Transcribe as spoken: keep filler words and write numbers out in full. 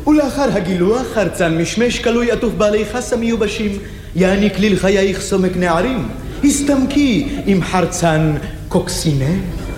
ולאחר הגילוח חרצן משמש כלוי עטוף בעלי חסה מיובשים, יעניק לי לחייך סומק נערים. הסתמקי עם חרצן קוקסינה.